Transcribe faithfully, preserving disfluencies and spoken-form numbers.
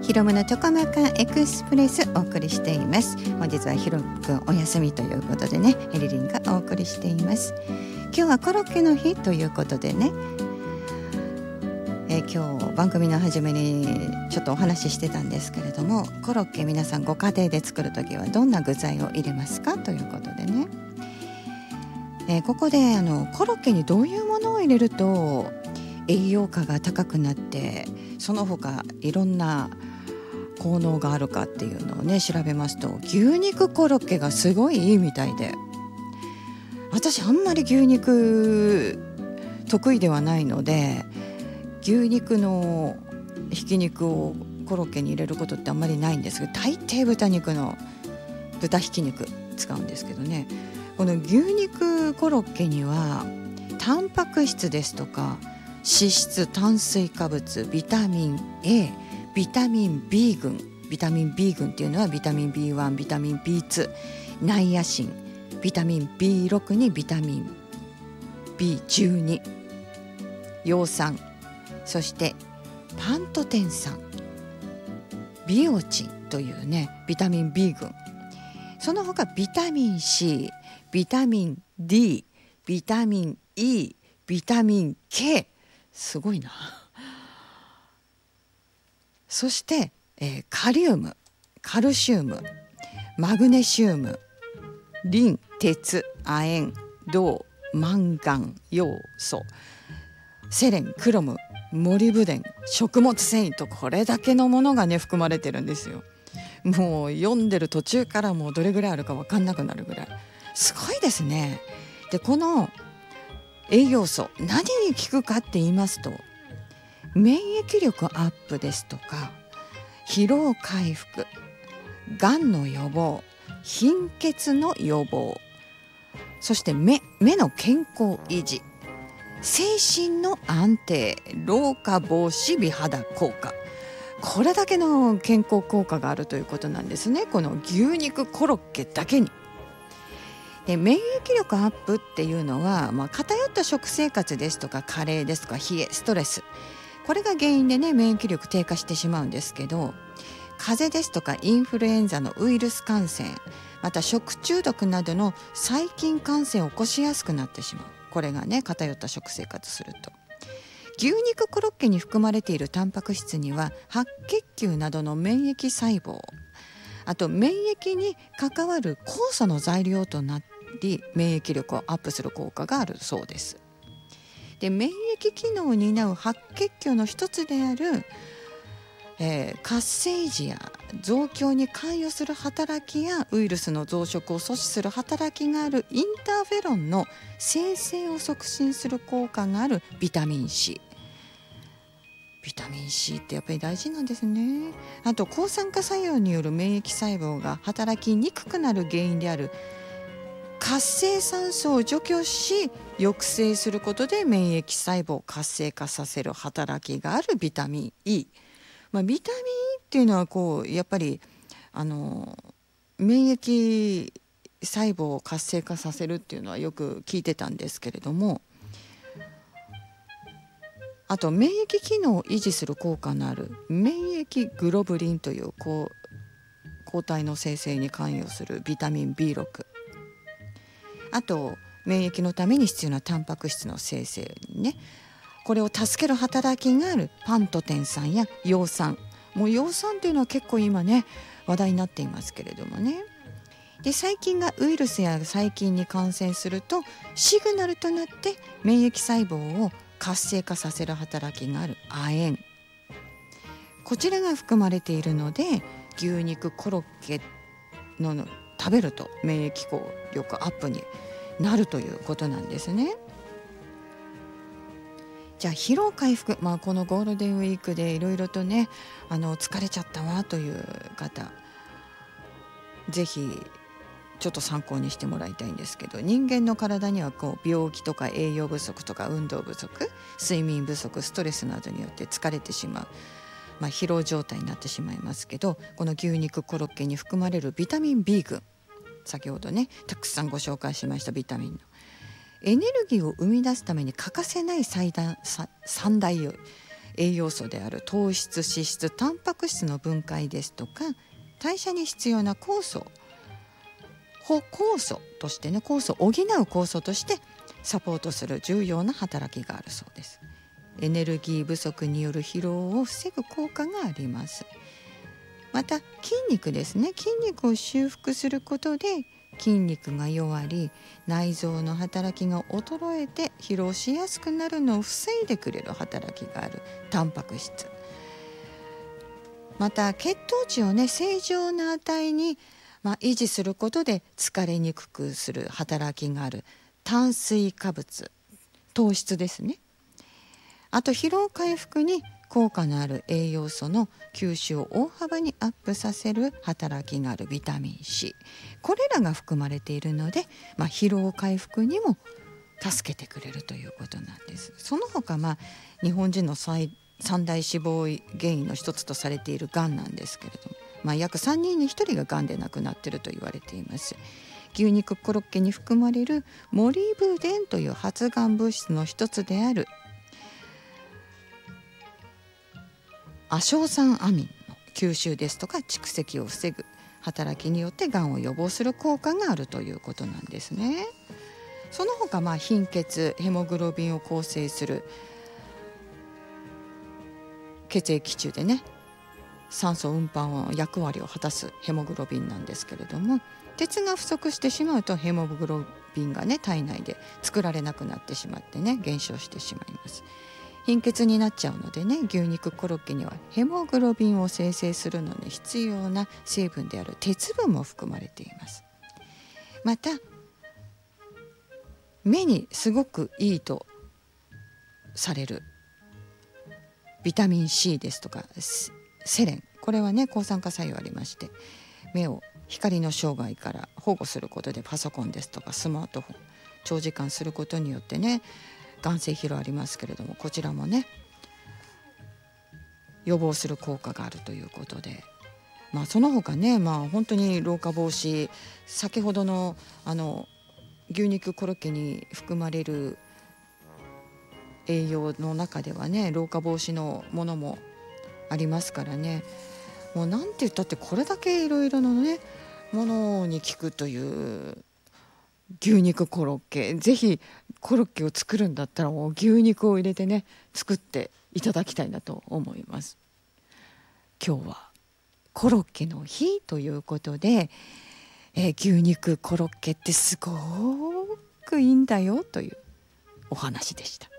ひろむのチョコマカエクスプレスお送りしています。本日はひろくんお休みということでね、エリリンがお送りしています。今日はコロッケの日ということでね、えー、今日番組の初めにちょっとお話ししてたんですけれども、コロッケ皆さんご家庭で作るときはどんな具材を入れますかということでね、えー、ここであのコロッケにどういうものを入れると栄養価が高くなって、その他いろんな効能があるかっていうのをね調べますと、牛肉コロッケがすごいいいみたいで、私あんまり牛肉得意ではないので、牛肉のひき肉をコロッケに入れることってあんまりないんですけど、大抵豚肉の豚ひき肉使うんですけどね、この牛肉コロッケにはタンパク質ですとか脂質、炭水化物、ビタミン A、ビタミン B 群、ビタミン B 群っていうのはビタミン ビーワン、ビタミン ビーツー、ナイアシン、ビタミン ビーシックス にビタミン ビーじゅうに、葉酸、そしてパントテン酸、ビオチンというねビタミン B 群、その他ビタミン C、ビタミン D、ビタミン E、ビタミン K、 すごいな。そして、えー、カリウム、カルシウム、マグネシウム、リン、鉄、亜鉛、銅、マンガン、ヨウ素、セレン、クロム、モリブデン、食物繊維と、これだけのものがね含まれてるんですよ。もう読んでる途中からもうどれぐらいあるか分かんなくなるぐらいすごいですね。でこの栄養素何に効くかって言いますと、免疫力アップですとか疲労回復、がんの予防、貧血の予防、そして 目, 目の健康維持、精神の安定、老化防止、美肌効果、これだけの健康効果があるということなんですね、この牛肉コロッケだけに。で免疫力アップっていうのは、まあ、偏った食生活ですとか加齢ですとか冷え、ストレス、これが原因でね免疫力低下してしまうんですけど、風邪ですとかインフルエンザのウイルス感染、また食中毒などの細菌感染を起こしやすくなってしまう。これがね偏った食生活すると。牛肉コロッケに含まれているタンパク質には白血球などの免疫細胞、あと免疫に関わる酵素の材料となり、免疫力をアップする効果があるそうです。で免疫機能を担う白血球の一つである、えー、活性維持や増強に関与する働きやウイルスの増殖を阻止する働きがあるインターフェロンの生成を促進する効果があるビタミン C。ビタミン C ってやっぱり大事なんですね。あと抗酸化作用による免疫細胞が働きにくくなる原因である活性酸素を除去し抑制することで免疫細胞を活性化させる働きがあるビタミン E、まあ、ビタミン E っていうのはこうやっぱりあの免疫細胞を活性化させるっていうのはよく聞いてたんですけれども、あと免疫機能を維持する効果のある免疫グロブリンという抗抗体の生成に関与するビタミン ビーシックス、あと免疫のために必要なタンパク質の生成にね、これを助ける働きがあるパントテン酸や葉酸、もう葉酸っていうのは結構今ね話題になっていますけれどもね。で細菌がウイルスや細菌に感染するとシグナルとなって免疫細胞を活性化させる働きがある亜鉛、こちらが含まれているので牛肉コロッケの食べると免疫力アップになるということなんですね。じゃあ疲労回復、まあ、このゴールデンウィークでいろいろとねあの疲れちゃったわという方、ぜひちょっと参考にしてもらいたいんですけど、人間の体にはこう病気とか栄養不足とか運動不足、睡眠不足、ストレスなどによって疲れてしまう、まあ、疲労状態になってしまいますけど、この牛肉コロッケに含まれるビタミン B 群、先ほどねたくさんご紹介しましたビタミンのエネルギーを生み出すために欠かせない最大三大栄養素である糖質、脂質、タンパク質の分解ですとか、代謝に必要な酵素、補酵素としてね、酵素を補う酵素としてサポートする重要な働きがあるそうです。エネルギー不足による疲労を防ぐ効果があります。また筋肉ですね、筋肉を修復することで筋肉が弱り、内臓の働きが衰えて疲労しやすくなるのを防いでくれる働きがあるタンパク質、また血糖値をね正常な値に、まあ、維持することで疲れにくくする働きがある炭水化物、糖質ですね。あと疲労回復に効果のある栄養素の吸収を大幅にアップさせる働きがあるビタミン C、 これらが含まれているので、まあ、疲労回復にも助けてくれるということなんです。その他、まあ、日本人の最三大死亡原因の一つとされているがんなんですけれども、まあ、約さんにんにひとりががんで亡くなっていると言われています。牛肉コロッケに含まれるモリブデンという発がん物質の一つである亜硝酸アミンの吸収ですとか蓄積を防ぐ働きによってがんを予防する効果があるということなんですね。その他、まあ貧血、ヘモグロビンを構成する血液中でね酸素運搬の役割を果たすヘモグロビンなんですけれども、鉄が不足してしまうとヘモグロビンがね体内で作られなくなってしまってね減少してしまいます。貧血になっちゃうのでね、牛肉コロッケにはヘモグロビンを生成するのに必要な成分である鉄分も含まれています。また目にすごくいいとされるビタミン C ですとかセレン、これはね抗酸化作用ありまして、目を光の障害から保護することでパソコンですとかスマートフォン長時間することによってね眼性疲労ありますけれども、こちらもね予防する効果があるということで、まあ、その他ね、まあ、本当に老化防止、先ほどのあの牛肉コロッケに含まれる栄養の中ではね老化防止のものもありますからね、もうなんて言ったってこれだけいろいろなねものに効くという牛肉コロッケ、ぜひコロッケを作るんだったらもう牛肉を入れてね作っていただきたいなと思います。今日はコロッケの日ということで、えー、牛肉コロッケってすごくいいんだよというお話でした。